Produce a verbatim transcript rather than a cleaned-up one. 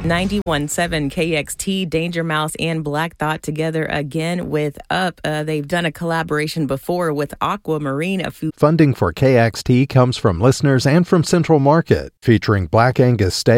ninety-one point seven K X T, Danger Mouse and Black Thought together again with Up. Uh, they've done a collaboration before with Aquamarine. A few- Funding for K X T comes from listeners and from Central Market, featuring Black Angus steak